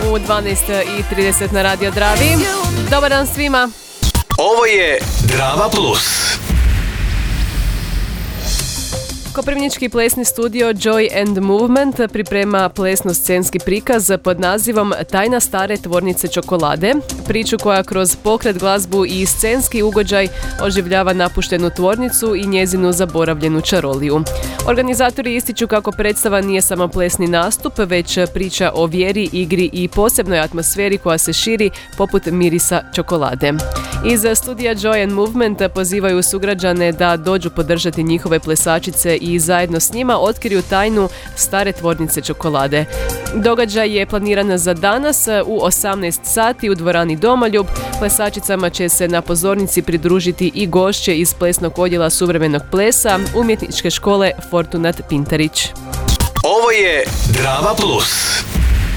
u 12:30 na Radio Dravi. Dobar dan svima. Ovo je Drava Plus. Koprivnički plesni studio Joy and Movement priprema plesno-scenski prikaz pod nazivom Tajna stare tvornice čokolade, priču koja kroz pokret, glazbu i scenski ugođaj oživljava napuštenu tvornicu i njezinu zaboravljenu čaroliju. Organizatori ističu kako predstava nije samo plesni nastup, već priča o vjeri, igri i posebnoj atmosferi koja se širi poput mirisa čokolade. Iz studija Joy and Movement pozivaju sugrađane da dođu podržati njihove plesačice i zajedno s njima otkriju tajnu stare tvornice čokolade. Događaj je planiran za danas u 18 sati u dvorani Domoljub. Plesačicama će se na pozornici pridružiti i gošće iz plesnog odjela suvremenog plesa Umjetničke škole Fortunat Pintarić. Ovo je Drava Plus.